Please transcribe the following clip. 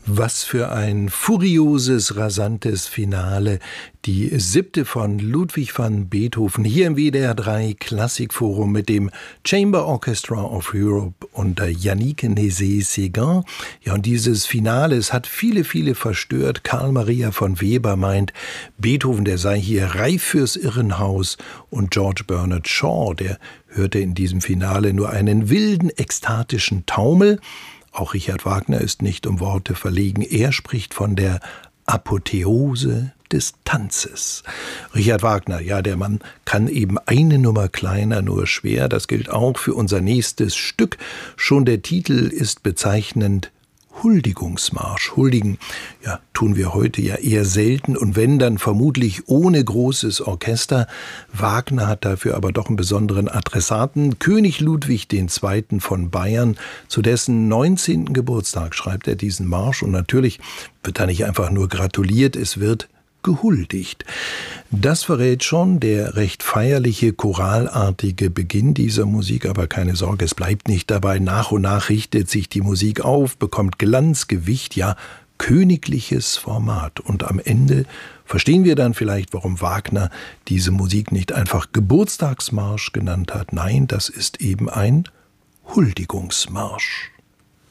Was für ein furioses, rasantes Finale. Die 7. von Ludwig van Beethoven hier im WDR 3 Klassikforum mit dem Chamber Orchestra of Europe unter Yannick Nézet-Séguin. Ja, und dieses Finale, es hat viele verstört. Karl Maria von Weber meint, Beethoven, der sei hier reif fürs Irrenhaus. Und George Bernard Shaw, der hörte in diesem Finale nur einen wilden, ekstatischen Taumel. Auch Richard Wagner ist nicht um Worte verlegen. Er spricht von der Apotheose des Tanzes. Richard Wagner, ja, der Mann kann eben eine Nummer kleiner, nur schwer. Das gilt auch für unser nächstes Stück. Schon der Titel ist bezeichnend. Huldigungsmarsch. Huldigen, ja, tun wir heute ja eher selten und wenn, dann vermutlich ohne großes Orchester. Wagner hat dafür aber doch einen besonderen Adressaten. König Ludwig II. Von Bayern, zu dessen 19. Geburtstag schreibt er diesen Marsch und natürlich wird da nicht einfach nur gratuliert, es wird gehuldigt. Das verrät schon der recht feierliche, choralartige Beginn dieser Musik, aber keine Sorge, es bleibt nicht dabei. Nach und nach richtet sich die Musik auf, bekommt Glanz, Gewicht, ja, königliches Format. Und am Ende verstehen wir dann vielleicht, warum Wagner diese Musik nicht einfach Geburtstagsmarsch genannt hat. Nein, das ist eben ein Huldigungsmarsch.